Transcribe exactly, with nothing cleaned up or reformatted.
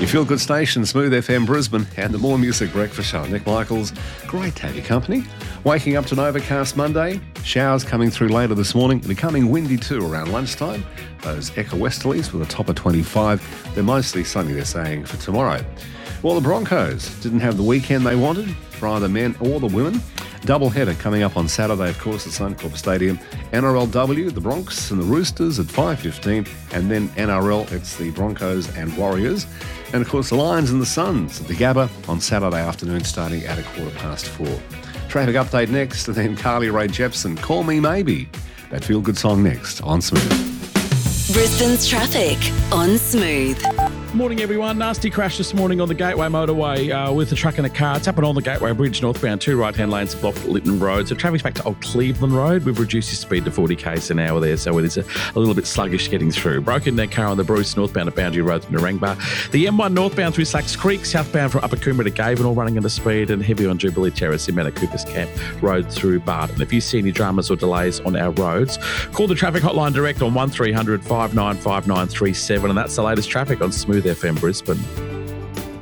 Your Feel Good station, Smooth F M Brisbane, and the More Music Breakfast Show. Nick Michaels, great to have your company. Waking up to an overcast Monday, showers coming through later this morning, becoming windy too around lunchtime. Those eco-westerlies with a top of twenty-five. They're mostly sunny, they're saying, for tomorrow. Well, the Broncos didn't have the weekend they wanted for either men or the women. Doubleheader coming up on Saturday, of course, at Suncorp Stadium. N R L W, the Bronx and the Roosters at five fifteen, and then N R L, it's the Broncos and Warriors. And, of course, the Lions and the Suns at the Gabba on Saturday afternoon starting at a quarter past four. Traffic update next, and then Carly Rae Jepsen, Call Me Maybe. That feel-good song next on Smooth. Brisbane's traffic on Smooth. Morning, everyone. Nasty crash this morning on the Gateway motorway uh, with a truck and a car. It's happened on the Gateway Bridge northbound. Two right-hand lanes are blocked at Lytton Road. So traffic's back to Old Cleveland Road. We've reduced your speed to forty k's an hour there, so it is a, a little bit sluggish getting through. Broken down car on the Bruce northbound at Boundary Road to Narangba. The M one northbound through Slacks Creek, southbound from Upper Coomera to Gaven, all running into speed, and heavy on Jubilee Terrace in Mount Cooper's Camp Road through Barton. If you see any dramas or delays on our roads, call the traffic hotline direct on one three hundred five nine five nine three seven, and that's the latest traffic on Smooth F M Brisbane.